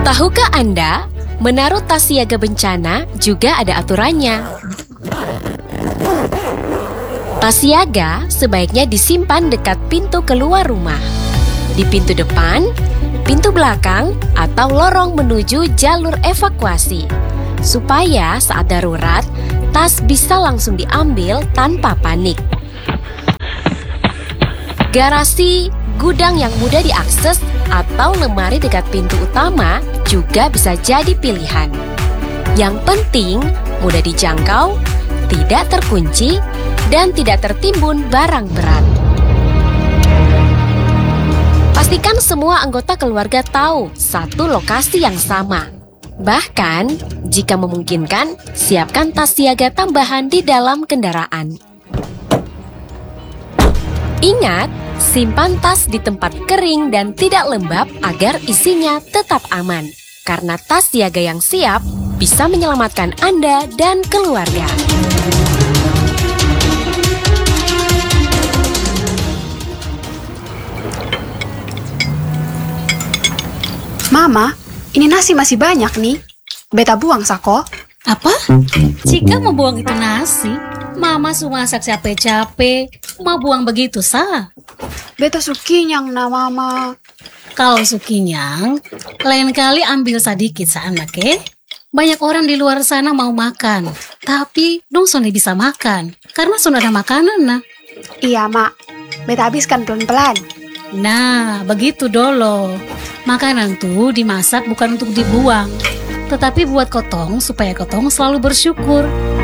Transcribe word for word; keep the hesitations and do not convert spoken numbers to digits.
Tahukah Anda, menaruh tas siaga bencana juga ada aturannya. Tas siaga sebaiknya disimpan dekat pintu keluar rumah, di pintu depan, pintu belakang, atau lorong menuju jalur evakuasi, supaya saat darurat, tas bisa langsung diambil tanpa panik. Garasi, gudang yang mudah diakses, atau lemari dekat pintu utama juga bisa jadi pilihan. Yang penting, mudah dijangkau, tidak terkunci, dan tidak tertimbun barang berat. Pastikan semua anggota keluarga tahu satu lokasi yang sama. Bahkan, jika memungkinkan, siapkan tas siaga tambahan di dalam kendaraan. Ingat, simpan tas di tempat kering dan tidak lembab agar isinya tetap aman. Karena tas siaga yang siap bisa menyelamatkan Anda dan keluarga. Mama, ini nasi masih banyak nih. Beta buang, Sako. Apa? Jika mau buang itu nasi, Mama sudah masak capek-capek, mau buang begitu sah. Beta sukinyang na, Mama. Kalau sukinyang, lain kali ambil sedikit sa anak, eh? Banyak orang di luar sana mau makan, tapi dong sudah bisa makan, karena sudah ada makanan, nah. Iya, Mak. Beta habiskan pelan-pelan. Nah, begitu dolo. Makanan tuh dimasak bukan untuk dibuang, tetapi buat kotong supaya kotong selalu bersyukur.